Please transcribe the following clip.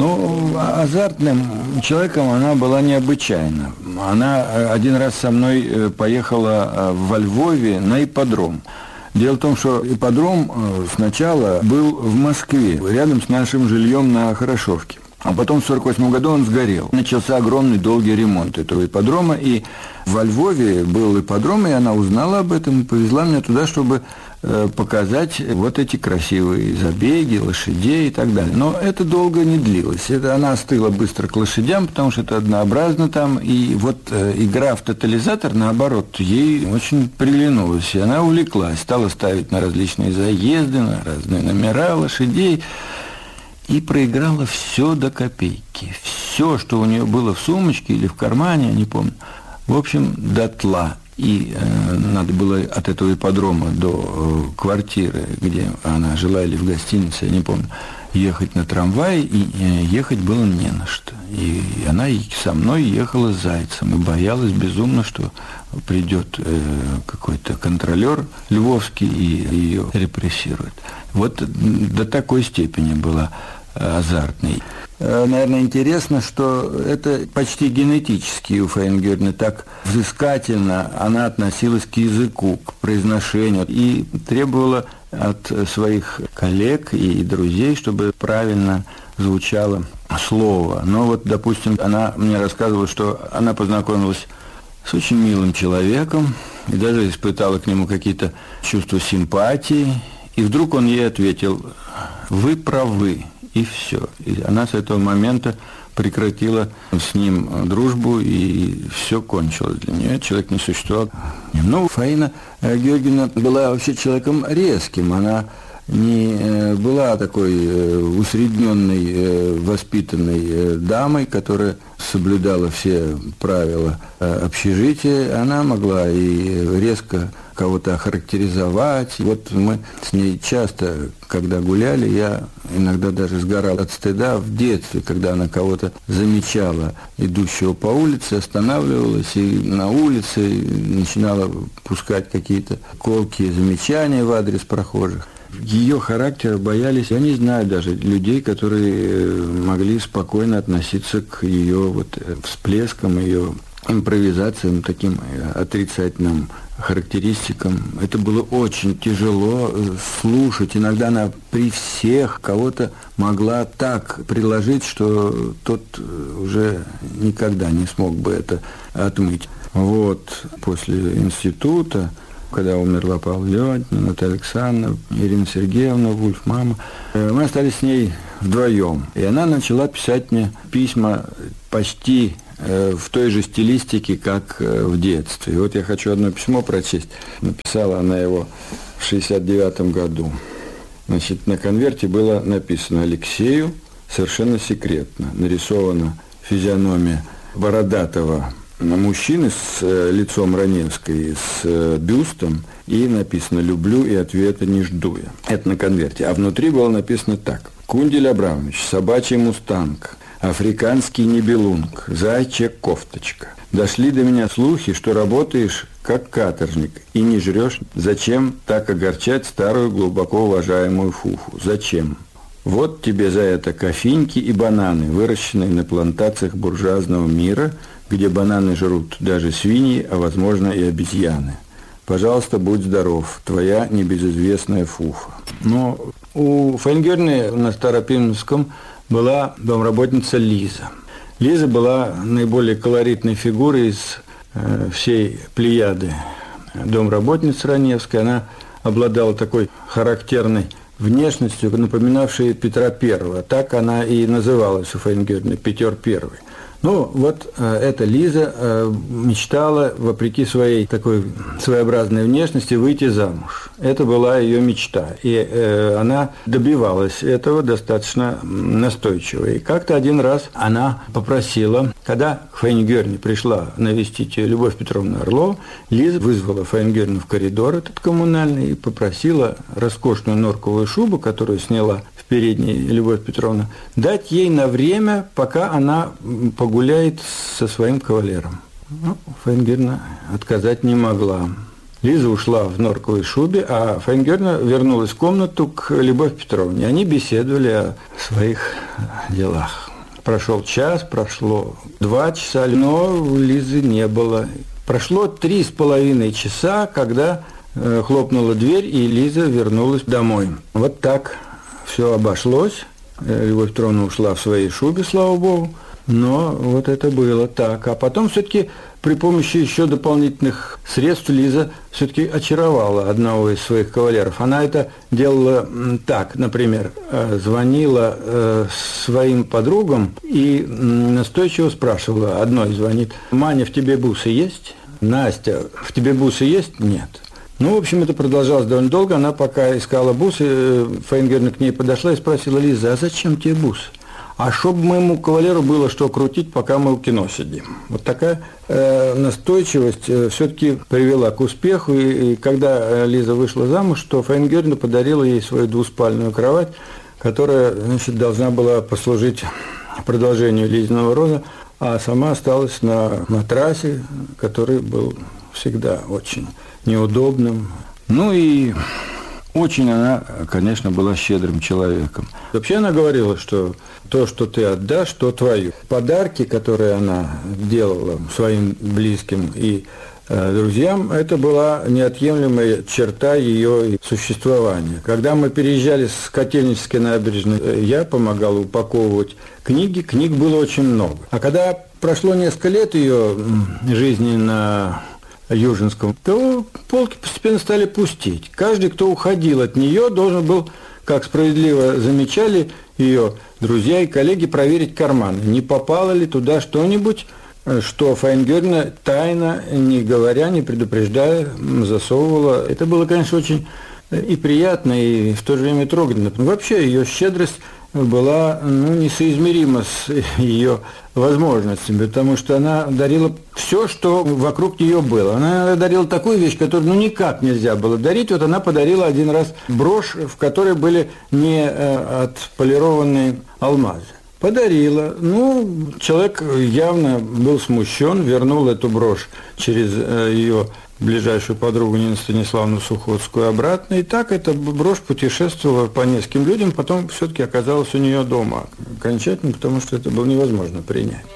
Ну, азартным человеком она была необычайно. Она один раз со мной поехала во Львове на ипподром. Дело в том, что ипподром сначала был в Москве, рядом с нашим жильем на Хорошевке. А потом в 1948 году он сгорел. Начался огромный долгий ремонт этого ипподрома, и во Львове был ипподром, и она узнала об этом и повезла меня туда, чтобы показать вот эти красивые забеги, лошадей и так далее. Но это долго не длилось. Она остыла быстро к лошадям, потому что это однообразно там. И вот игра в тотализатор, наоборот, ей очень приглянулась. И она увлеклась, стала ставить на различные заезды, на разные номера лошадей. И проиграла все до копейки. Все, что у нее было в сумочке или в кармане, я не помню. В общем, дотла. И надо было от этого ипподрома до квартиры, где она жила, или в гостинице, я не помню, ехать на трамвае, и ехать было не на что. И она со мной ехала с зайцем, и боялась безумно, что придет какой-то контролер львовский и ее репрессирует. Вот до такой степени была азартной. Наверное, интересно, что это почти генетически у Фаингёрдне, так взыскательно она относилась к языку, к произношению и требовала от своих коллег и друзей, чтобы правильно звучало слово. Но вот, допустим, она мне рассказывала, что она познакомилась с очень милым человеком и даже испытала к нему какие-то чувства симпатии, и вдруг он ей ответил: «Вы правы». И все. И она с этого момента прекратила с ним дружбу, и все кончилось для нее. Человек не существовал. Ну, Фаина Георгиевна была вообще человеком резким. Она не была такой усредненной, воспитанной дамой, которая соблюдала все правила общежития. Она могла и резко кого-то охарактеризовать. Вот мы с ней часто, когда гуляли, я иногда даже сгорал от стыда в детстве, когда она кого-то замечала, идущего по улице, останавливалась и на улице начинала пускать какие-то колкие замечания в адрес прохожих. Ее характера боялись, я не знаю даже, людей, которые могли спокойно относиться к ее вот всплескам, ее импровизациям, таким отрицательным характеристикам. Это было очень тяжело слушать. Иногда она при всех кого-то могла так предложить, что тот уже никогда не смог бы это отмыть. Вот после института, когда умерла Павла Леонтьевна, Наталья Александровна, Ирина Сергеевна, Вульф, мама, мы остались с ней вдвоем. И она начала писать мне письма почти в той же стилистике, как в детстве. И вот я хочу одно письмо прочесть. Написала она его в 1969 году. Значит, на конверте было написано: Алексею, совершенно секретно. Нарисована физиономия бородатого мужчины с лицом Раневской, с бюстом, и написано: «Люблю и ответа не жду я». Это на конверте. А внутри было написано так: Кундель Абрамович, собачий мустанг, африканский нибелунг, зайчья кофточка. Дошли до меня слухи, что работаешь как каторжник и не жрешь. Зачем так огорчать старую глубоко уважаемую фуфу? Зачем? Вот тебе за это кофейники и бананы, выращенные на плантациях буржуазного мира, где бананы жрут даже свиньи, а возможно и обезьяны. Пожалуйста, будь здоров, твоя небезызвестная фуфа. Но у Фаингёрдне на Старопименском была домработница Лиза. Лиза была наиболее колоритной фигурой из всей плеяды домработниц Раневской. Она обладала такой характерной внешностью, напоминавшей Петра I. Так она и называлась у Фаингёрдне, Петер I. Ну, вот эта Лиза мечтала, вопреки своей такой своеобразной внешности, выйти замуж. Это была ее мечта. И она добивалась этого достаточно настойчиво. И как-то один раз она попросила, когда к Фаингёрдне пришла навестить ее Любовь Петровна Орлова, Лиза вызвала Фаингёрдну в коридор этот коммунальный и попросила роскошную норковую шубу, которую сняла в передней Любовь Петровна, дать ей на время, пока она погуляет со своим кавалером. Ну, Фаингёрдна отказать не могла. Лиза ушла в норковой шубе, а Фаингёрдна вернулась в комнату к Любовь Петровне. Они беседовали о своих делах. Прошел час, прошло 2 часа, но Лизы не было. Прошло 3,5 часа, когда хлопнула дверь, и Лиза вернулась домой. Вот так все обошлось. Любовь Петровна ушла в своей шубе, слава богу. Но вот это было так. А потом все-таки при помощи еще дополнительных средств Лиза все-таки очаровала одного из своих кавалеров. Она это делала так, например, звонила своим подругам и настойчиво спрашивала. Одной звонит: «Маня, в тебе бусы есть?» «Настя, в тебе бусы есть?» «Нет». Ну, в общем, это продолжалось довольно долго. Она пока искала бусы, Фаина Георгиевна к ней подошла и спросила: «Лиза, а зачем тебе бусы?» «А чтобы моему кавалеру было что крутить, пока мы в кино сидим». Вот такая настойчивость все-таки привела к успеху. И когда Лиза вышла замуж, то Фаина Георгиевна подарила ей свою двуспальную кровать, которая, значит, должна была послужить продолжению Лизиного рода, а сама осталась на матрасе, который был всегда очень неудобным. Ну и очень она, конечно, была щедрым человеком. Вообще она говорила, что то, что ты отдашь, то твое. Подарки, которые она делала своим близким и друзьям, это была неотъемлемая черта ее существования. Когда мы переезжали с Котельнической набережной, я помогал упаковывать книги, книг было очень много. А когда прошло несколько лет ее жизни на Южинском, то полки постепенно стали пустеть. Каждый, кто уходил от нее, должен был, как справедливо замечали ее друзья и коллеги, проверить карманы, не попало ли туда что-нибудь, что Фаина Георгиевна тайно, не говоря, не предупреждая, засовывала. Это было, конечно, очень и приятно, и в то же время трогательно. Вообще ее щедрость была несоизмерима с ее возможностями, потому что она дарила все, что вокруг нее было. Она дарила такую вещь, которую никак нельзя было дарить. Вот она подарила один раз брошь, в которой были не отполированные алмазы. Подарила. Человек явно был смущен, вернул эту брошь через ее ближайшую подругу Нину Станиславовну Сухотскую обратно. И так эта брошь путешествовала по нескольким людям, потом все-таки оказалась у нее дома окончательно, потому что это было невозможно принять.